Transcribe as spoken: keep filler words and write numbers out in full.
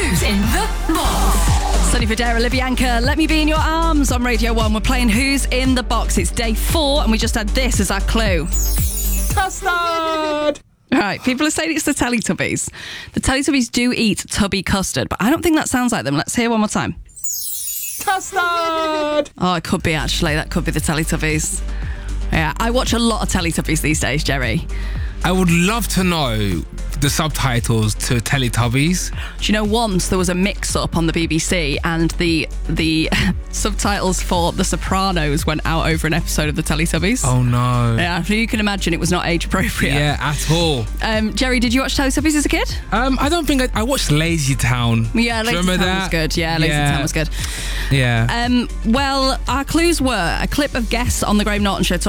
Who's in the Box? Sonny Fodera, Libyanka, Let Me Be in Your Arms on Radio one. We're playing Who's in the Box. It's day four, and we just had this as our clue. Custard! All right, people are saying it's the Teletubbies. The Teletubbies do eat tubby custard, but I don't think that sounds like them. Let's hear one more time. Custard! Oh, it could be, actually. That could be the Teletubbies. Yeah, I watch a lot of Teletubbies these days, Jerry. I would love to know the subtitles to Teletubbies. Do you know, once there was a mix-up on the B B C and the the subtitles for The Sopranos went out over an episode of the Teletubbies? Oh, no. Yeah, so you can imagine it was not age-appropriate. Yeah, at all. Um, Jerry, did you watch Teletubbies as a kid? Um, I don't think I, I watched Lazy Town. Yeah, Do you Lazy remember Town that? was good. Yeah, Lazy Yeah. Town was good. Yeah. Um, well, our clues were a clip of guests on the Graham Norton Show